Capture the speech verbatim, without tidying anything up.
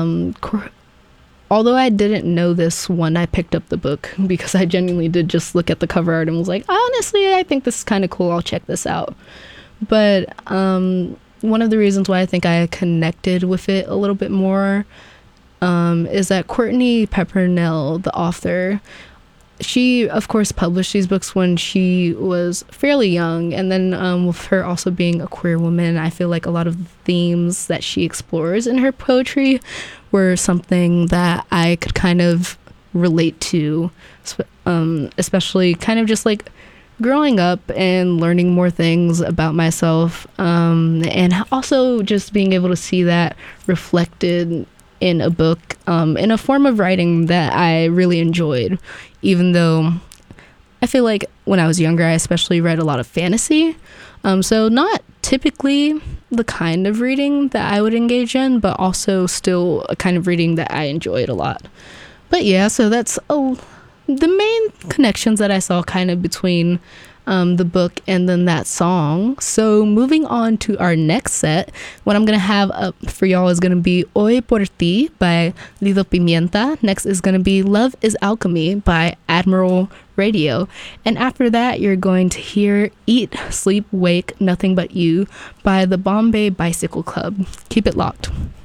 um, cor- although I didn't know this when I picked up the book, because I genuinely did just look at the cover art and was like, honestly, I think this is kind of cool. I'll check this out. But um, one of the reasons why I think I connected with it a little bit more um, is that Courtney Peppernell, the author, she, of course, published these books when she was fairly young. And then um, with her also being a queer woman, I feel like a lot of the themes that she explores in her poetry were something that I could kind of relate to, um, especially kind of just like growing up and learning more things about myself, um, and also just being able to see that reflected in a book, um, in a form of writing that I really enjoyed, even though I feel like when I was younger, I especially read a lot of fantasy. Um, so not typically the kind of reading that I would engage in, but also still a kind of reading that I enjoyed a lot. But yeah, so that's oh, the main connections that I saw kind of between um, the book and then that song. So moving on to our next set, what I'm going to have up for y'all is going to be Hoy Por Ti by Lido Pimienta. Next is going to be Love is Alchemy by Admiral Radio. And after that, you're going to hear Eat, Sleep, Wake, Nothing But You by the Bombay Bicycle Club. Keep it locked.